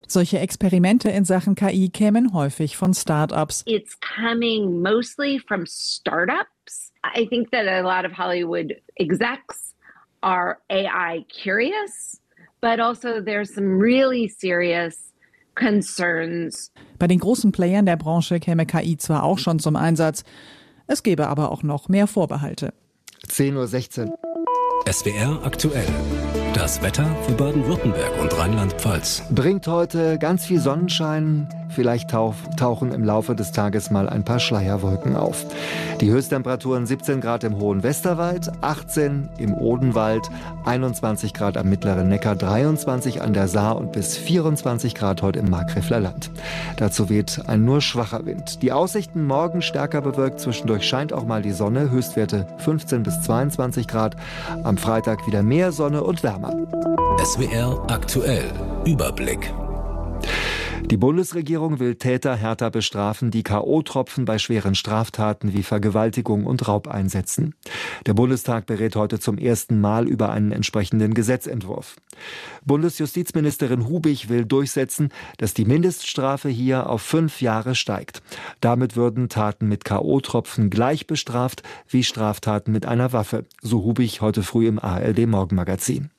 Solche Experimente in Sachen KI kämen häufig von Start-ups. It's coming mostly from startups. I think that a lot of Hollywood execs are AI curious, but also there's some really serious concerns. Bei den großen Playern der Branche käme KI zwar auch schon zum Einsatz, es gäbe aber auch noch mehr Vorbehalte. 10:16 Uhr. SWR aktuell. Das Wetter für Baden-Württemberg und Rheinland-Pfalz. Bringt heute ganz viel Sonnenschein. Vielleicht tauchen im Laufe des Tages mal ein paar Schleierwolken auf. Die Höchsttemperaturen 17 Grad im Hohen Westerwald, 18 im Odenwald, 21 Grad am Mittleren Neckar, 23 an der Saar und bis 24 Grad heute im Markgräfler Land. Dazu weht ein nur schwacher Wind. Die Aussichten morgen stärker bewölkt, zwischendurch scheint auch mal die Sonne, Höchstwerte 15 bis 22 Grad. Am Freitag wieder mehr Sonne und wärmer. SWR aktuell. Überblick. Die Bundesregierung will Täter härter bestrafen, die K.O.-Tropfen bei schweren Straftaten wie Vergewaltigung und Raub einsetzen. Der Bundestag berät heute zum ersten Mal über einen entsprechenden Gesetzentwurf. Bundesjustizministerin Hubig will durchsetzen, dass die Mindeststrafe hier auf 5 Jahre steigt. Damit würden Taten mit K.O.-Tropfen gleich bestraft wie Straftaten mit einer Waffe, so Hubig heute früh im ARD-Morgenmagazin.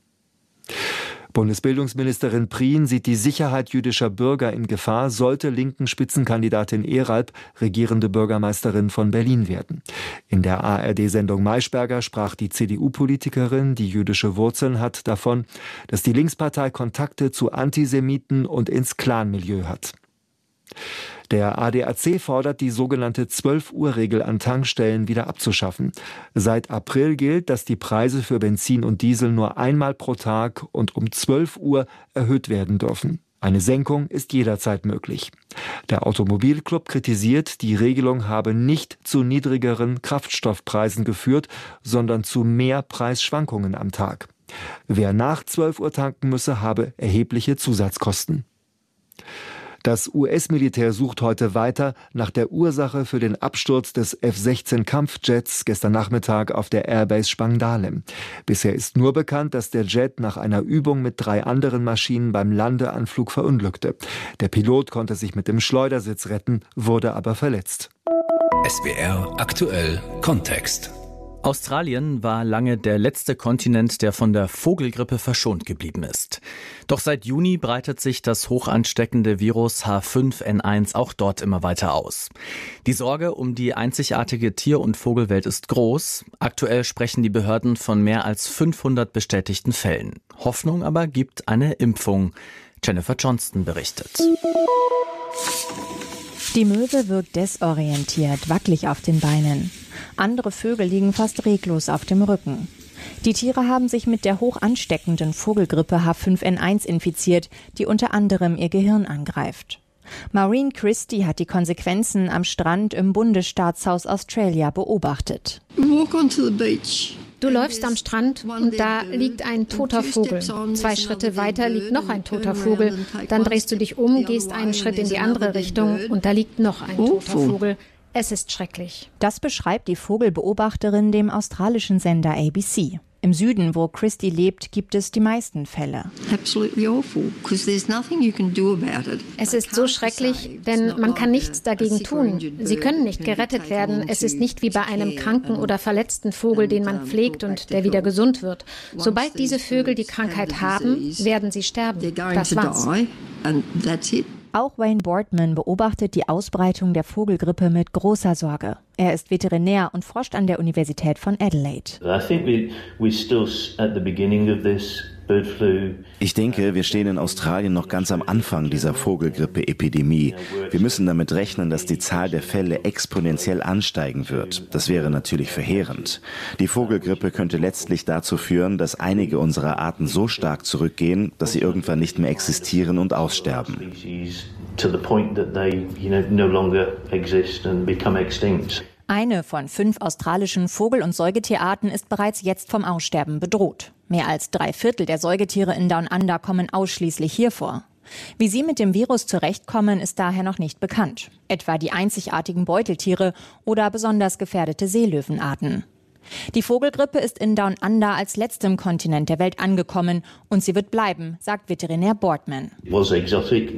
Bundesbildungsministerin Prien sieht die Sicherheit jüdischer Bürger in Gefahr, sollte linken Spitzenkandidatin Eralb regierende Bürgermeisterin von Berlin werden. In der ARD-Sendung Maischberger sprach die CDU-Politikerin, die jüdische Wurzeln hat, davon, dass die Linkspartei Kontakte zu Antisemiten und ins Clanmilieu hat. Der ADAC fordert, die sogenannte 12-Uhr-Regel an Tankstellen wieder abzuschaffen. Seit April gilt, dass die Preise für Benzin und Diesel nur einmal pro Tag und um 12 Uhr erhöht werden dürfen. Eine Senkung ist jederzeit möglich. Der Automobilclub kritisiert, die Regelung habe nicht zu niedrigeren Kraftstoffpreisen geführt, sondern zu mehr Preisschwankungen am Tag. Wer nach 12 Uhr tanken müsse, habe erhebliche Zusatzkosten. Das US-Militär sucht heute weiter nach der Ursache für den Absturz des F-16-Kampfjets gestern Nachmittag auf der Airbase Spangdahlem. Bisher ist nur bekannt, dass der Jet nach einer Übung mit 3 anderen Maschinen beim Landeanflug verunglückte. Der Pilot konnte sich mit dem Schleudersitz retten, wurde aber verletzt. SWR aktuell Kontext. Australien war lange der letzte Kontinent, der von der Vogelgrippe verschont geblieben ist. Doch seit Juni breitet sich das hochansteckende Virus H5N1 auch dort immer weiter aus. Die Sorge um die einzigartige Tier- und Vogelwelt ist groß. Aktuell sprechen die Behörden von mehr als 500 bestätigten Fällen. Hoffnung aber gibt eine Impfung. Jennifer Johnston berichtet. Die Möwe wirkt desorientiert, wackelig auf den Beinen. Andere Vögel liegen fast reglos auf dem Rücken. Die Tiere haben sich mit der hoch ansteckenden Vogelgrippe H5N1 infiziert, die unter anderem ihr Gehirn angreift. Maureen Christie hat die Konsequenzen am Strand im Bundesstaatshaus Australia beobachtet. Du läufst am Strand und da liegt ein toter Vogel. 2 Schritte weiter liegt noch ein toter Vogel. Dann drehst du dich um, gehst einen Schritt in die andere Richtung und da liegt noch ein toter Vogel. Es ist schrecklich. Das beschreibt die Vogelbeobachterin dem australischen Sender ABC. Im Süden, wo Christie lebt, gibt es die meisten Fälle. Es ist so schrecklich, denn man kann nichts dagegen tun. Sie können nicht gerettet werden. Es ist nicht wie bei einem kranken oder verletzten Vogel, den man pflegt und der wieder gesund wird. Sobald diese Vögel die Krankheit haben, werden sie sterben. Das war's. Auch Wayne Boardman beobachtet die Ausbreitung der Vogelgrippe mit großer Sorge. Er ist Veterinär und forscht an der Universität von Adelaide. Ich denke, wir stehen in Australien noch ganz am Anfang dieser Vogelgrippe-Epidemie. Wir müssen damit rechnen, dass die Zahl der Fälle exponentiell ansteigen wird. Das wäre natürlich verheerend. Die Vogelgrippe könnte letztlich dazu führen, dass einige unserer Arten so stark zurückgehen, dass sie irgendwann nicht mehr existieren und aussterben. Eine von 5 australischen Vogel- und Säugetierarten ist bereits jetzt vom Aussterben bedroht. Mehr als 3/4 der Säugetiere in Down Under kommen ausschließlich hier vor. Wie sie mit dem Virus zurechtkommen, ist daher noch nicht bekannt. Etwa die einzigartigen Beuteltiere oder besonders gefährdete Seelöwenarten. Die Vogelgrippe ist in Down Under als letztem Kontinent der Welt angekommen und sie wird bleiben, sagt Veterinär Boardman.